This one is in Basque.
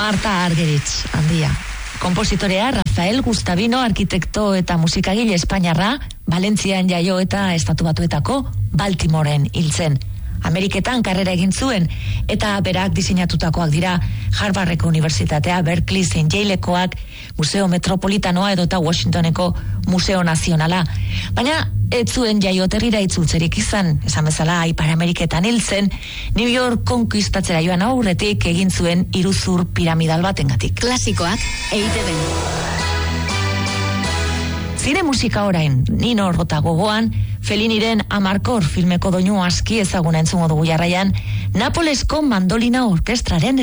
Marta Argerich, handia. Kompositorea Rafael Gustavino, arkitekto eta musikagile espainiarra, Valentzian jaio eta Estatu Batuetako Baltimoren hiltzen. Ameriketan karrera egin zuen eta berak diseinatutakoak dira Harvardeko Unibertsitatea, Berkeley, zein Yalekoak, Museo Metropolitanoa edota Washingtoneko Museo Nazionala. Baina ez zuen jaioterrira itzultzerik izan, esan bezala Ipar Ameriketan hiltzen, New York konkistatzera joan aurretik egin zuen iruzur piramidal batengatik. Klasikoak EITB. Zine musika orain, Nino Rota gogoan, Felliniren Amarkor filmeko doinu aski ezaguna entzungo dugu jarraian, Napolesko mandolina orkestraren